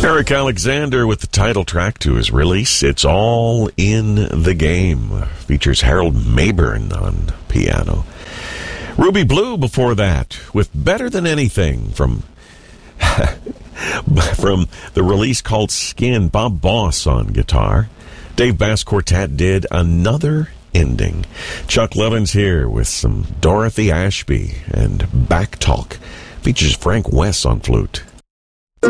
Eric Alexander with the title track to his release, It's All in the Game. Features Harold Mayburn on piano. Ruby Blue before that with Better Than Anything from the release called Skin. Bob Boss on guitar. Dave Bass Quartet did Another Ending. Chuck Levins here with some Dorothy Ashby and Back Talk. Features Frank West on flute.